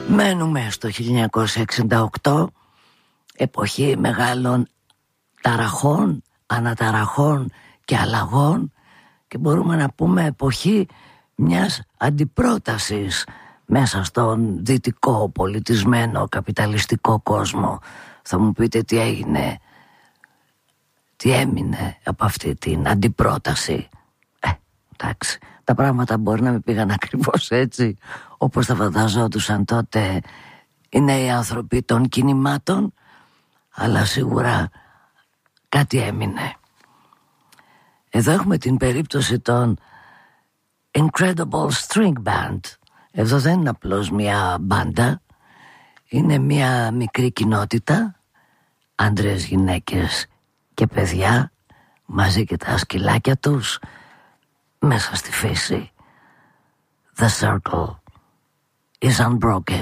Μένουμε στο 1968, εποχή μεγάλων ταραχών, αναταραχών και αλλαγών, και μπορούμε να πούμε εποχή μιας αντιπρότασης μέσα στον δυτικό πολιτισμένο καπιταλιστικό κόσμο. Θα μου πείτε τι έγινε, τι έμεινε από αυτή την αντιπρόταση. Εντάξει, τα πράγματα μπορεί να μην πήγαν ακριβώς έτσι όπως τα φανταζόντουσαν τότε οι νέοι άνθρωποι των κινημάτων, αλλά σίγουρα κάτι έμεινε. Εδώ έχουμε την περίπτωση των Incredible String Band. Εδώ δεν είναι απλώς μια μπάντα, είναι μια μικρή κοινότητα, άντρες, γυναίκες και παιδιά, μαζί και τα σκυλάκια τους, μέσα στη φύση. The circle is unbroken.